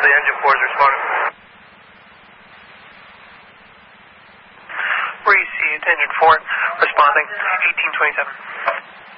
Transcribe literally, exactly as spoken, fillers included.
the engine four is responding. Receive engine four, responding, eighteen twenty-seven.